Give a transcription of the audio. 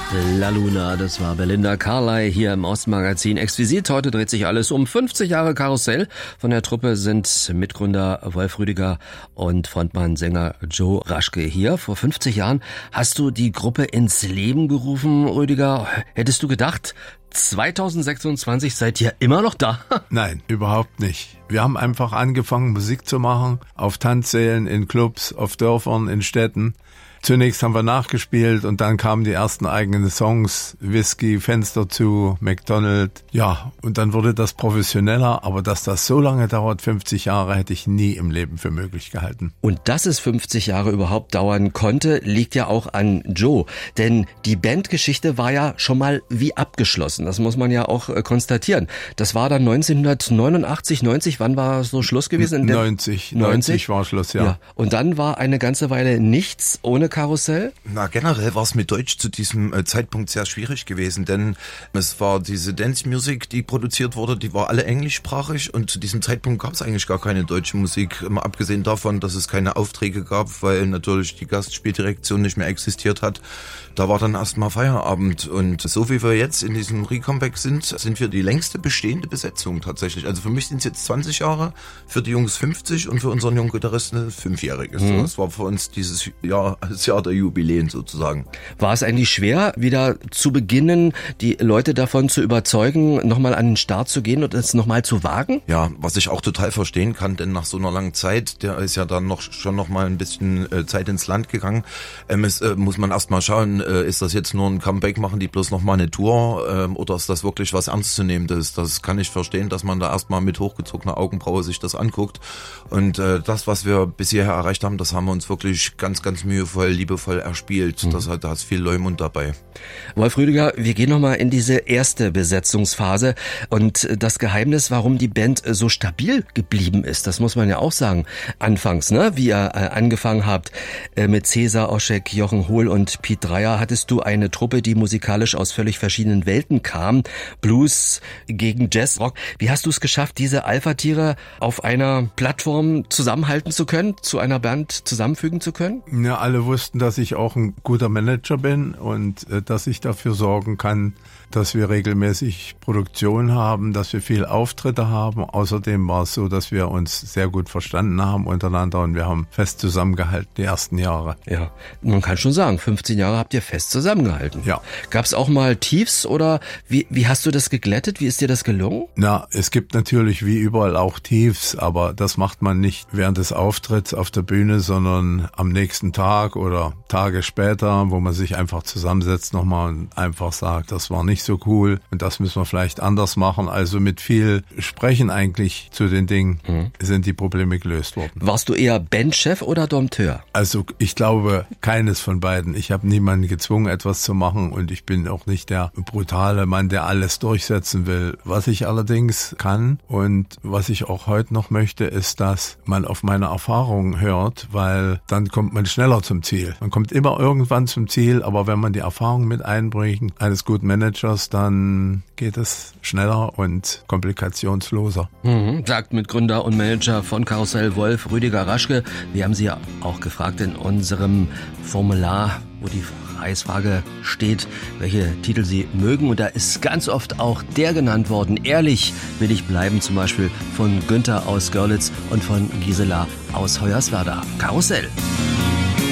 La Luna, das war Belinda Carlisle hier im Ostmagazin Exquisit. Heute dreht sich alles um 50 Jahre Karussell. Von der Truppe sind Mitgründer Wolf Rüdiger und Frontmann, Sänger Joe Raschke hier. Vor 50 Jahren hast du die Gruppe ins Leben gerufen, Rüdiger. Hättest du gedacht, 2026 seid ihr immer noch da? Nein, überhaupt nicht. Wir haben einfach angefangen, Musik zu machen, auf Tanzsälen, in Clubs, auf Dörfern, in Städten. Zunächst haben wir nachgespielt und dann kamen die ersten eigenen Songs, Whisky, Fenster zu, McDonald. Ja, und dann wurde das professioneller, aber dass das so lange dauert, 50 Jahre, hätte ich nie im Leben für möglich gehalten. Und dass es 50 Jahre überhaupt dauern konnte, liegt ja auch an Joe. Denn die Bandgeschichte war ja schon mal wie abgeschlossen. Das muss man ja auch konstatieren. Das war dann 1989, 90, wann war so Schluss gewesen? 90 war Schluss, ja. Und dann war eine ganze Weile nichts ohne Karussell? Na, generell war es mit Deutsch zu diesem Zeitpunkt sehr schwierig gewesen, denn es war diese Dance Music, die produziert wurde, die war alle englischsprachig und zu diesem Zeitpunkt gab es eigentlich gar keine deutsche Musik, mal abgesehen davon, dass es keine Aufträge gab, weil natürlich die Gastspieldirektion nicht mehr existiert hat. Da war dann erstmal Feierabend und so wie wir jetzt in diesem Recomeback sind wir die längste bestehende Besetzung tatsächlich. Also für mich sind es jetzt 20 Jahre, für die Jungs 50 und für unseren jungen Gitarristen 5-Jähriges. Mhm. Das war für uns dieses Jahr, das Jahr der Jubiläen sozusagen. War es eigentlich schwer, wieder zu beginnen, die Leute davon zu überzeugen, nochmal an den Start zu gehen und es nochmal zu wagen? Ja, was ich auch total verstehen kann, denn nach so einer langen Zeit, der ist ja dann schon noch mal ein bisschen Zeit ins Land gegangen, muss man erstmal schauen, ist das jetzt nur ein Comeback, machen die bloß nochmal eine Tour oder ist das wirklich was Ernstzunehmendes? Das kann ich verstehen, dass man da erstmal mit hochgezogener Augenbraue sich das anguckt und das, was wir bis hierher erreicht haben, das haben wir uns wirklich ganz, ganz mühevoll, liebevoll erspielt. Da ist viel Leumund dabei. Wolf Rüdiger, wir gehen nochmal in diese erste Besetzungsphase und das Geheimnis, warum die Band so stabil geblieben ist, das muss man ja auch sagen. Anfangs, ne, wie ihr angefangen habt mit Cäsar, Oschek, Jochen Hohl und Piet Dreier, hattest du eine Truppe, die musikalisch aus völlig verschiedenen Welten kam. Blues gegen Jazz, Rock. Wie hast du es geschafft, diese Alpha-Tiere auf einer Plattform zusammenhalten zu können, zu einer Band zusammenfügen zu können? Ja, alle wussten, dass ich auch ein guter Manager bin und dass ich dafür sorgen kann, dass wir regelmäßig Produktion haben, dass wir viel Auftritte haben. Außerdem war es so, dass wir uns sehr gut verstanden haben untereinander und wir haben fest zusammengehalten die ersten Jahre. Ja, man kann schon sagen, 15 Jahre habt ihr fest zusammengehalten. Ja. Gab es auch mal Tiefs oder wie hast du das geglättet? Wie ist dir das gelungen? Na, es gibt natürlich wie überall auch Tiefs, aber das macht man nicht während des Auftritts auf der Bühne, sondern am nächsten Tag oder Tage später, wo man sich einfach zusammensetzt nochmal und einfach sagt, das war nicht so cool und das müssen wir vielleicht anders machen. Also mit viel Sprechen eigentlich zu den Dingen sind die Probleme gelöst worden. Warst du eher Bandchef oder Dompteur? Also ich glaube keines von beiden. Ich habe niemanden gezwungen, etwas zu machen und ich bin auch nicht der brutale Mann, der alles durchsetzen will. Was ich allerdings kann und was ich auch heute noch möchte, ist, dass man auf meine Erfahrungen hört, weil dann kommt man schneller zum Ziel. Man kommt immer irgendwann zum Ziel, aber wenn man die Erfahrung mit einbringt eines guten Managers, dann geht es schneller und komplikationsloser. Sagt Mitgründer und Manager von Karussell Wolf Rüdiger Raschke. Wir haben Sie ja auch gefragt in unserem Formular, wo die Preisfrage steht, welche Titel Sie mögen. Und da ist ganz oft auch der genannt worden. Ehrlich will ich bleiben, zum Beispiel von Günther aus Görlitz und von Gisela aus Hoyerswerda. Karussell.